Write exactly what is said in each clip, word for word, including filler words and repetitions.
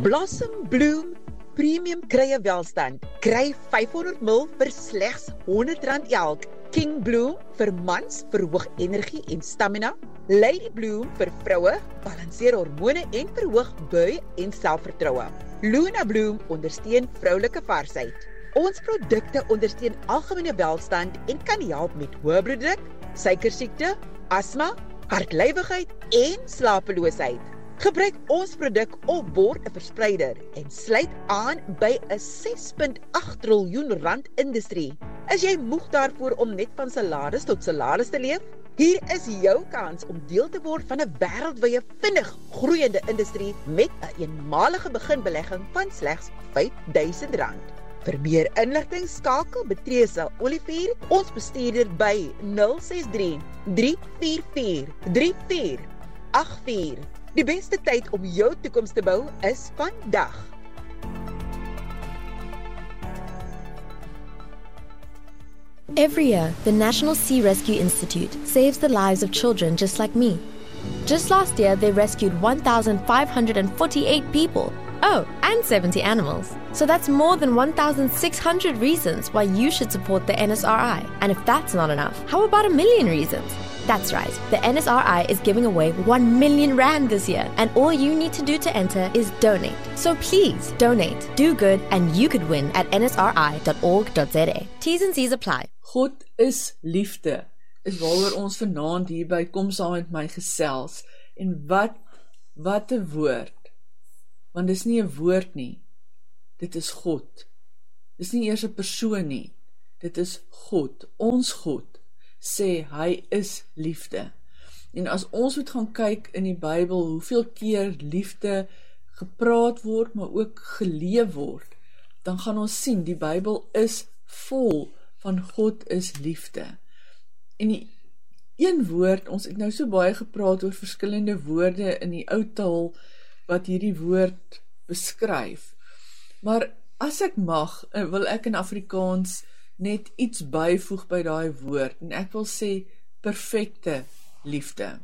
Blossom Bloom Premium Krye Welstand. Kry vyfhonderd mililiter vir slegs honderd rand elk. King Bloom vir mans verhoog energie en stamina. Lady Bloom vir vroue balanseer hormone en verhoog bui en selfvertroue. Luna Bloom ondersteun vroulike varsheid. Ons produkte ondersteun algemene welstand en kan help met hoë bloeddruk, suikersiekte, asma, hartlywigheid en slapeloosheid. Gebruik ons produk of word 'n verspreider en sluit aan by 'n ses komma agt triljoen rand industrie. Is jy moeg daarvoor om net van salaris tot salaris te leef? Hier is jou kans om deel te word van 'n wêreldwye vinnig groeiende industrie met 'n eenmalige beginbelegging van slegs vyf duisend rand. Vir meer inligting skakel Betresa Olivier, ons bestuurder by nul ses drie, drie vier vier, drie vier agt vier. Die beste tyd om jou toekoms te bou is vandag. Every year, the National Sea Rescue Institute saves the lives of children just like me. Just last year, they rescued one thousand five hundred forty-eight people. Oh, and seventy animals. So that's more than one thousand six hundred reasons why you should support the N S R I. And if that's not enough, how about a million reasons? That's right, the N S R I is giving away one million rand this year, and all you need to do to enter is donate. So please, donate, do good, and you could win at n s r i dot org dot z a. T's and C's apply. God is liefde, is waaroor ons vanaand hier by Kom Saam met my gesels. En wat, wat 'n woord. Want dis nie 'n woord nie, dit is God. Dis nie eers 'n persoon nie, dit is God, ons God. Sê, hy is liefde. En as ons moet gaan kyk in die Bybel, hoeveel keer liefde gepraat word, maar ook geleef word, dan gaan ons sien, die Bybel is vol van God is liefde. En die een woord, ons het nou so baie gepraat oor verskillende woorde in die ou taal, wat hierdie woord beskryf. Maar as ek mag, wil ek in Afrikaans net iets byvoeg by daai woord, en ek wil sê, perfekte liefde.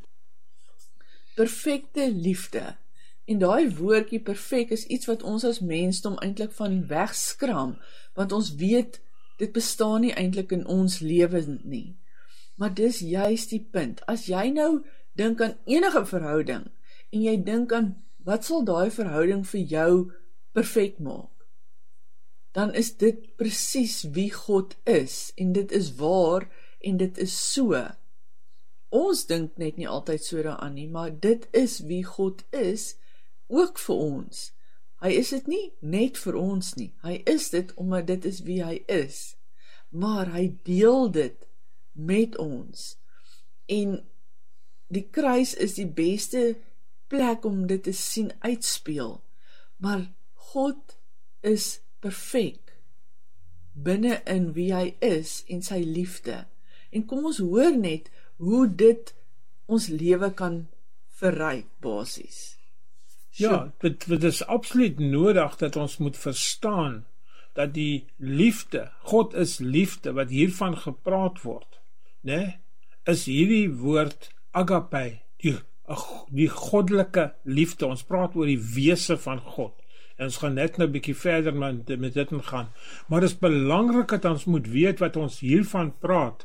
Perfekte liefde. En daai woordjie perfek is iets wat ons as mensdom eintlik van wegskram, want ons weet, dit bestaan nie eintlik in ons lewe nie. Maar dis juist die punt. As jy nou dink aan enige verhouding, en jy dink aan, wat sal daai verhouding vir jou perfek maak? Dan is dit presies wie God is, en dit is waar, en dit is so. Ons dink net nie altyd so daaraan nie, maar dit is wie God is, ook vir ons. Hy is dit nie net vir ons nie, hy is dit omdat dit is wie hy is, maar hy deel dit met ons, en die kruis is die beste plek om dit te sien uitspeel, maar God is perfek binne in wie hy is en sy liefde. En kom ons hoor net hoe dit ons lewe kan verryk basies. Ja, dit, dit is absoluut nodig dat ons moet verstaan dat die liefde, God is liefde, wat hiervan gepraat word, né, is hierdie woord agape, die, die goddelike liefde. Ons praat oor die wese van God. En ons gaan net nou 'n bietjie verder met, met dit gaan. Maar dit is belangrik dat ons moet weet wat ons hiervan praat.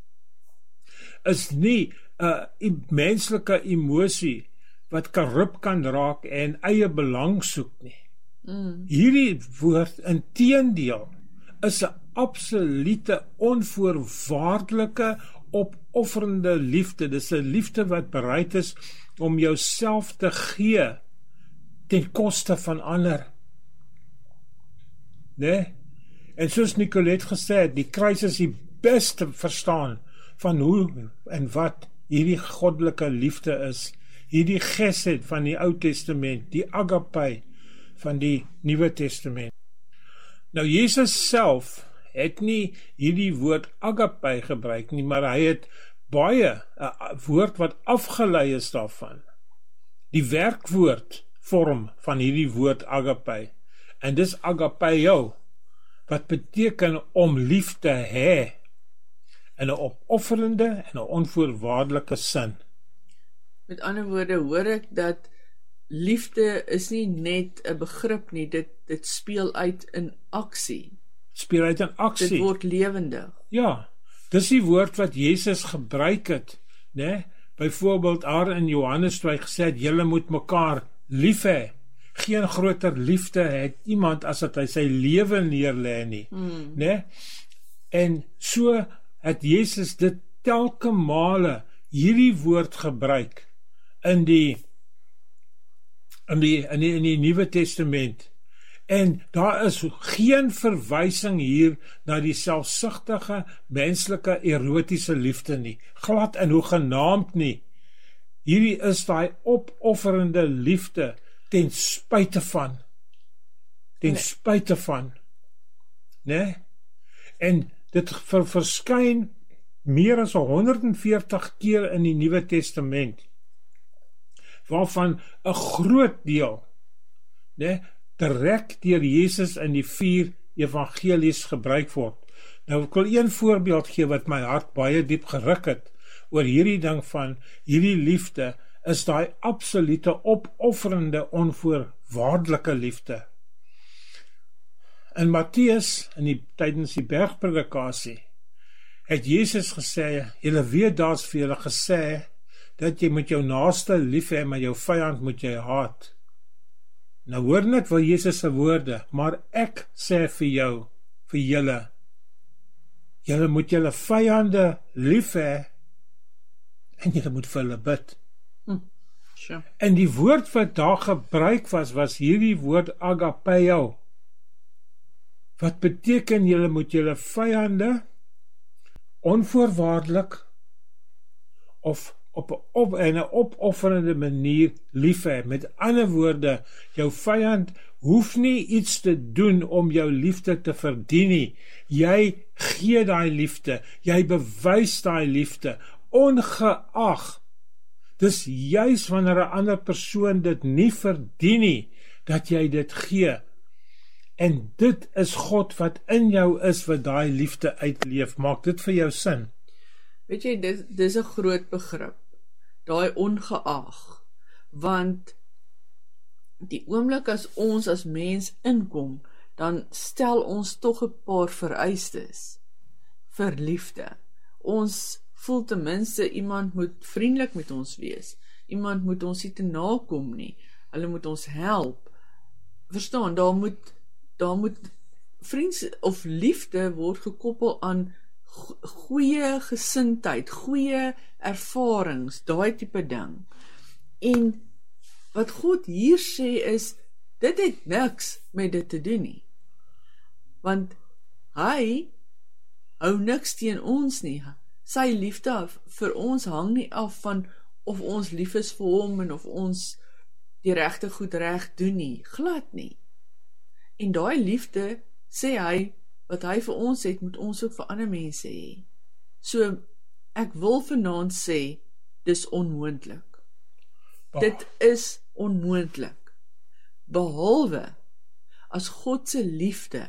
Is nie 'n uh, menslike emosie wat korrup kan raak en eie belang soek nie. Mm. Hierdie woord inteendeel is 'n absolute onvoorwaardelike opofferende liefde. Dis 'n liefde wat bereid is om jouself te gee ten koste van ander. Nee? En soos Nicolette gesê het, die kruis is die beste verstaan van hoe en wat hierdie goddelike liefde is. Hierdie gesed van die Ou Testament, die agape van die Nuwe Testament. Nou Jesus self het nie hierdie woord agape gebruik nie, maar hy het baie 'n woord wat afgelei is daarvan. Die werkwoord vorm van hierdie woord agape, en dis agapeo, wat beteken om lief te hê, in 'n opofferende en 'n onvoorwaardelike sin. Met ander woorde hoor ek dat liefde is nie net 'n begrip nie, dit, dit speel uit in aksie. Speel uit in aksie. Dit word lewendig. Ja, dis die woord wat Jesus gebruik het, né? Byvoorbeeld daar in Johannes toe hy gesê het, julle moet mekaar lief hê. Geen groter liefde het iemand as dat hy sy lewe neerlê nie, mm. né? En so het Jesus dit telke male hierdie woord gebruik in die in die in die, in die Nuwe Testament. En daar is geen verwysing hier na die selfsugtige, menslike, erotiese liefde nie. Glad en hoegenaamd nie. Hierdie is daai opofferende liefde ten spyte van. Ten nee. spyte van. Né? En dit ver, verskyn meer as honderd en veertig keer in die Nuwe Testament, waarvan 'n groot deel, né, direk deur Jesus in die vier evangelies gebruik word. Nou ek wil een voorbeeld gee wat my hart baie diep geruk het oor hierdie ding van hierdie liefde is daai absolute opofferende onvoorwaardelike liefde. In Matteus in die tydens die bergpredikasie het Jesus gesê, julle weet daar's vir julle gesê dat jy met jou naaste lief hê, maar jou vyand moet jy haat. Nou hoor net wat Jesus se woorde, maar ek sê vir jou, vir julle, julle moet julle vyande lief hê en julle moet vir hulle bid. Hm, sure. En die woord wat daar gebruik was, was hierdie woord agapeo, wat beteken julle moet julle vyande onvoorwaardelik of op 'n op, en 'n opofferende manier lief hê. Met ander woorde, jou vyand hoef nie iets te doen om jou liefde te verdien nie. Jy gee daai liefde, jy bewys daai liefde, ongeag. Dis juis wanneer 'n ander persoon dit nie verdien nie, dat jy dit gee. En dit is God wat in jou is, wat daai liefde uitleef. Maak dit vir jou sin? Weet jy, dit, dit is 'n groot begrip, daai ongeag, want die oomblik as ons as mens inkom, dan stel ons tog 'n paar vereistes vir liefde. Ons voel ten minste iemand moet vriendelik met ons wees, iemand moet ons nie te nakom nie, hulle moet ons help. Verstaan, daar moet daar moet vriends of liefde word gekoppel aan goeie gesindheid, goeie ervarings, daai tipe ding. En wat God hier sê is, dit het niks met dit te doen nie. Want hy hou niks teen ons nie. Sy liefde vir ons hang nie af van of ons lief is vir hom en of ons die regte goed reg doen nie, glad nie. En daai liefde, sê hy, wat hy vir ons het, moet ons ook vir ander mense hê. So, ek wil vanaand sê, dis onmoontlik. Oh. Dit is onmoontlik. Behalwe, as God se liefde,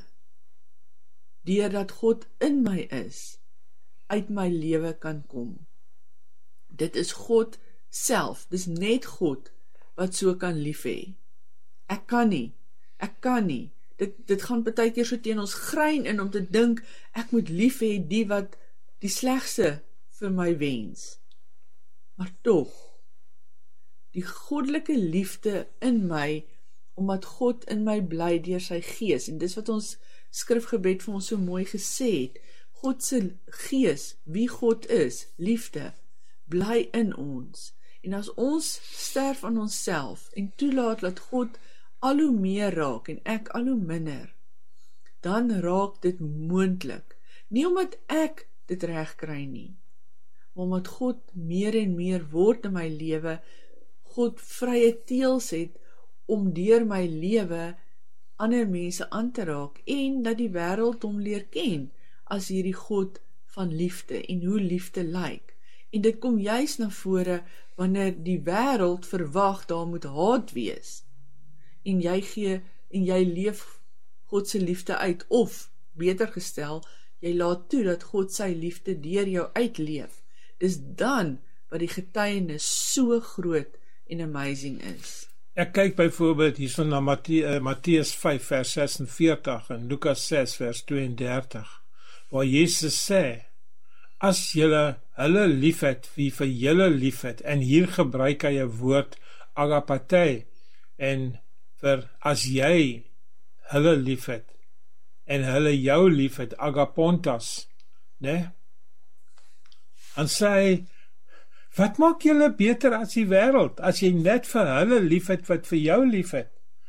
deurdat God in my is, uit my lewe kan kom. Dit is God self, dis net God, wat so kan lief hê. Ek kan nie, ek kan nie, Dit, dit gaan baie keer so teen ons grein in om te dink, ek moet lief hê die wat die slegste vir my wens. Maar tog, die goddelike liefde in my, omdat God in my bly deur sy gees, en dis wat ons skrifgebed vir ons so mooi gesê het, God se gees, wie God is, liefde, bly in ons. En as ons sterf aan onsself en toelaat dat God al hoe meer raak en ek al hoe minder, dan raak dit moontlik. Nie omdat ek dit reg kry nie, maar omdat God meer en meer word in my lewe, God vrye teels het om deur my lewe ander mense aan te raak en dat die wêreld hom leer ken as hierdie God van liefde en hoe liefde lyk. En dit kom juis na vore wanneer die wêreld verwag daar moet haat wees. En jy gee, en jy leef God se liefde uit, of, beter gestel, jy laat toe dat God sy liefde deur jou uitleef. Dis dan wat die getuienis so groot en amazing is. Ek kyk byvoorbeeld hierso na Matteus vyf vers vysesenveertig en Lukas ses vers tweeëndertig, waar Jesus sê, as julle hulle liefhet, wie vir julle liefhet, en hier gebruik hy 'n woord agapatei, en vir as jy hulle liefhet, en hulle jou liefhet, agapontas, né? En sê, wat maak julle beter as die wêreld, as jy net vir hulle liefhet wat vir jou liefhet?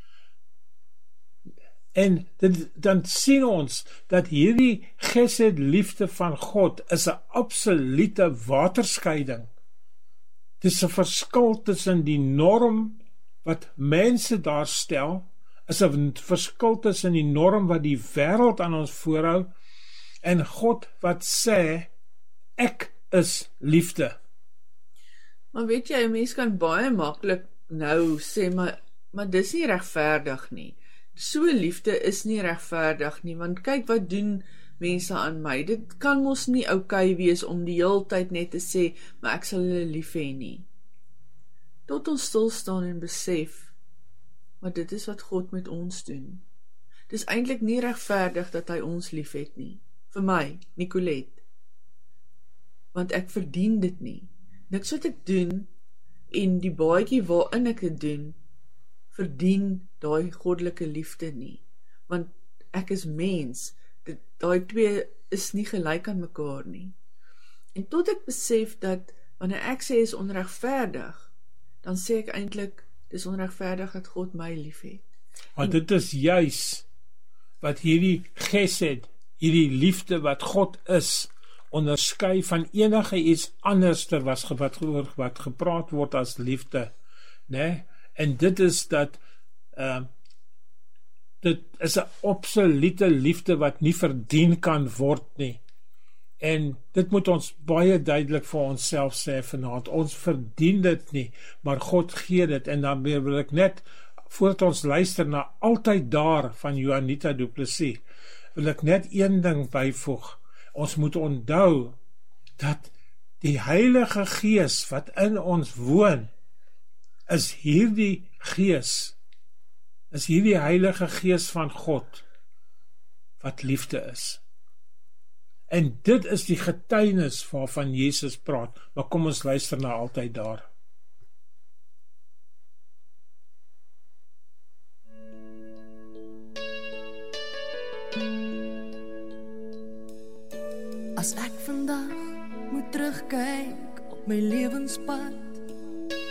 En dit, dan sien ons dat hierdie gesed liefde van God is 'n absolute waterskeiding. Dis 'n verskil tussen die norm wat mense daar stel, is 'n verskil tussen die norm wat die wêreld aan ons voorhou, en God wat sê, ek is liefde. Maar weet jy, 'n mens kan baie maklik nou sê, maar, maar dis nie regverdig nie. So liefde is nie regverdig nie, want kyk wat doen mense aan my. Dit kan mos nie oukei wees om die hele tyd net te sê, maar ek sal hulle lief hê nie. Tot ons stil staan en besef, maar dit is wat God met ons doen. Dis eintlik nie regverdig dat hy ons lief het nie. Vir my, Nicolette. Want ek verdien dit nie. Niks wat ek doen, en die baadjie waarin ek dit doen, verdien daai goddelike liefde nie. Want ek is mens, dit, daai twee is nie gelyk aan mekaar nie. En tot ek besef dat, wanneer ek sê is onregverdig, dan sê ek eintlik, dis onregverdig dat God my lief het. Maar dit is juis wat hierdie gesed, hierdie liefde wat God is, onderskei van enige iets anders ter was wat, wat gepraat word as liefde, né? En dit is dat uh, dit is 'n absolute liefde wat nie verdien kan word nie. En dit moet ons baie duidelik vir onsself sê vanaand, ons verdien dit nie, maar God gee dit. En dan wil ek net, voordat ons luister na altyd daar van Juanita Du Plessis, wil ek net een ding byvoeg. Ons moet onthou dat die Heilige Gees wat in ons woon, is hierdie Gees, is hierdie Heilige Gees van God, wat liefde is. En dit is die getuienis waarvan Jesus praat, maar kom ons luister na altyd daar. As ek vandag moet terugkyk op my lewenspad,